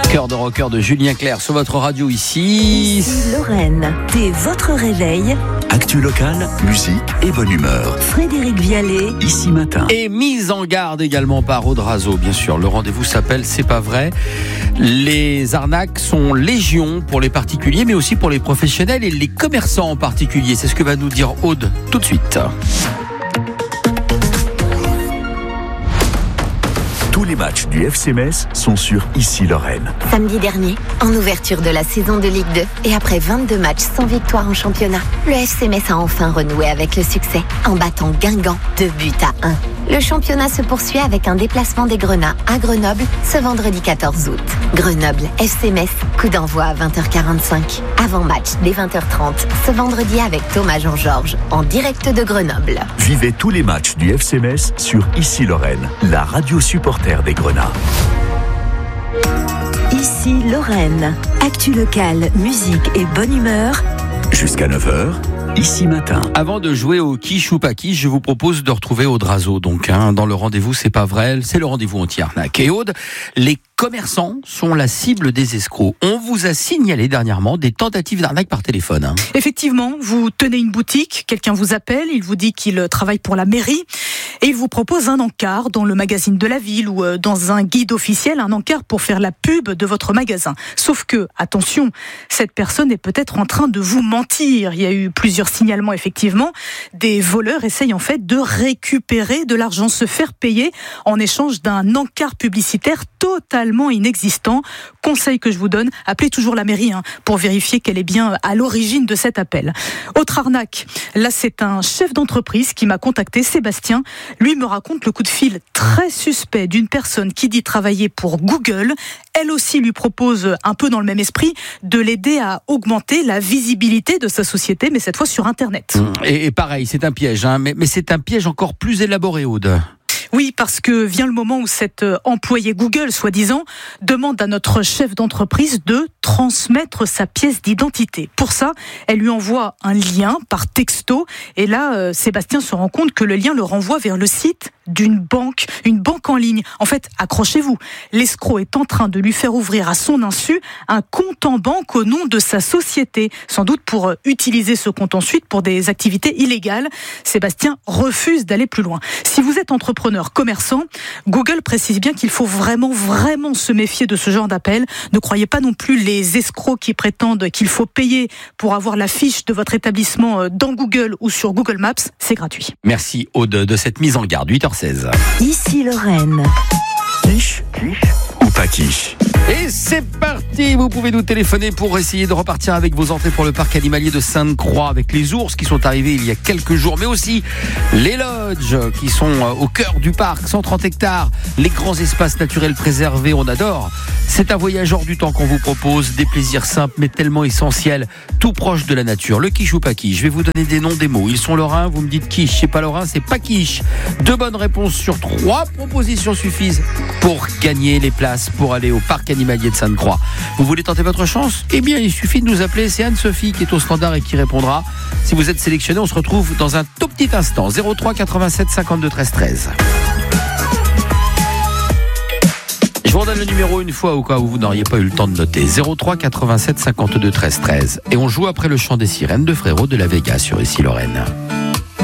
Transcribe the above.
Cœur de rocker de Julien Clerc sur votre radio ici. Lorraine, dès votre réveil. Actu locale, musique et bonne humeur. Frédéric Vialet. Ici matin. Et mise en garde également par Aude Razo, bien sûr. Le rendez-vous s'appelle C'est pas vrai. Les arnaques sont légion pour les particuliers, mais aussi pour les professionnels et les commerçants en particulier. C'est ce que va nous dire Aude tout de suite. Tous les matchs du FC Metz sont sur Ici Lorraine. Samedi dernier, en ouverture de la saison de Ligue 2 et après 22 matchs sans victoire en championnat, le FC Metz a enfin renoué avec le succès en battant Guingamp 2-1. Le championnat se poursuit avec un déplacement des Grenats à Grenoble ce vendredi 14 août. Grenoble FC Metz, coup d'envoi à 20h45. Avant-match dès 20h30 ce vendredi avec Thomas Jean-Georges en direct de Grenoble. Vivez tous les matchs du FC Metz sur Ici Lorraine, la radio supporter des Grenats. Ici Lorraine. Actu locale, musique et bonne humeur. Jusqu'à 9h, Ici matin. Avant de jouer au quiche ou pas quiche, je vous propose de retrouver Aude Razo. Donc, dans le rendez-vous, c'est pas vrai, c'est le rendez-vous anti-arnaque. Et Aude, les commerçants sont la cible des escrocs. On vous a signalé dernièrement des tentatives d'arnaque par téléphone. Effectivement, vous tenez une boutique, quelqu'un vous appelle, il vous dit qu'il travaille pour la mairie et il vous propose un encart dans le magazine de la ville ou dans un guide officiel, un encart pour faire la pub de votre magasin. Sauf que, attention, cette personne est peut-être en train de vous mentir. Il y a eu plusieurs signalements, effectivement. Des voleurs essayent en fait de récupérer de l'argent, se faire payer en échange d'un encart publicitaire totalement inexistant. Conseil que je vous donne, appelez toujours la mairie pour vérifier qu'elle est bien à l'origine de cet appel. Autre arnaque, là c'est un chef d'entreprise qui m'a contacté, Sébastien. Lui me raconte le coup de fil très suspect d'une personne qui dit travailler pour Google. Elle aussi lui propose, un peu dans le même esprit, de l'aider à augmenter la visibilité de sa société, mais cette fois sur Internet. Et pareil, c'est un piège, mais c'est un piège encore plus élaboré, Aude. Oui, parce que vient le moment où cet employé Google, soi-disant, demande à notre chef d'entreprise de transmettre sa pièce d'identité. Pour ça, elle lui envoie un lien par texto. Et là, Sébastien se rend compte que le lien le renvoie vers le site d'une banque, une banque en ligne. En fait, accrochez-vous, l'escroc est en train de lui faire ouvrir à son insu un compte en banque au nom de sa société, sans doute pour utiliser ce compte ensuite pour des activités illégales. Sébastien refuse d'aller plus loin. Si vous êtes entrepreneur, commerçant, Google précise bien qu'il faut vraiment se méfier de ce genre d'appel. Ne croyez pas non plus les escrocs qui prétendent qu'il faut payer pour avoir la fiche de votre établissement dans Google ou sur Google Maps, c'est gratuit. Merci Aude de cette mise en garde, 8h16. Ici Lorraine. Quiche ou pas quiche? Et c'est parti, vous pouvez nous téléphoner pour essayer de repartir avec vos entrées pour le parc animalier de Sainte-Croix avec les ours qui sont arrivés il y a quelques jours, mais aussi les lodges qui sont au cœur du parc, 130 hectares, les grands espaces naturels préservés, on adore. C'est un voyage hors du temps qu'on vous propose, des plaisirs simples mais tellement essentiels, tout proche de la nature. Le quiche ou pas quiche, je vais vous donner des noms, des mots. Ils sont lorrains, vous me dites quiche, c'est pas lorrain, c'est pas quiche. 2 bonnes réponses sur 3 propositions suffisent pour gagner les places pour aller au parc animalier de Sainte-Croix. Vous voulez tenter votre chance? Eh bien, il suffit de nous appeler. C'est Anne-Sophie qui est au standard et qui répondra. Si vous êtes sélectionné, on se retrouve dans un tout petit instant. 03 87 52 13 13. Je vous redonne le numéro une fois au cas où vous n'auriez pas eu le temps de noter. 03 87 52 13 13. Et on joue après le chant des sirènes de Frérot de la Vega sur Ici Lorraine.